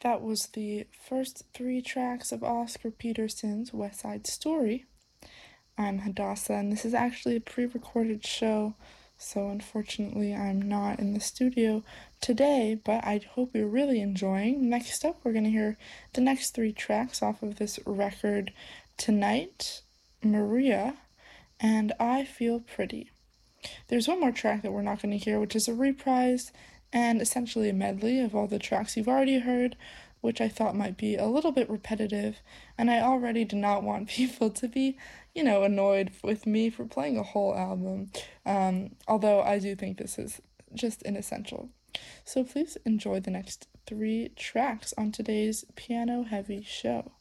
That was the first three tracks of Oscar Peterson's West Side Story. I'm Hadassah, and this is actually a pre recorded show, so unfortunately, I'm not in the studio today, but I hope you're really enjoying. Next up, we're going to hear the next three tracks off of this record tonight: Maria and I Feel Pretty. There's one more track that we're not going to hear, which is a reprise and essentially a medley of all the tracks you've already heard, which I thought might be a little bit repetitive, and I already did not want people to be, annoyed with me for playing a whole album, although I do think this is just an essential. So please enjoy the next three tracks on today's piano heavy show.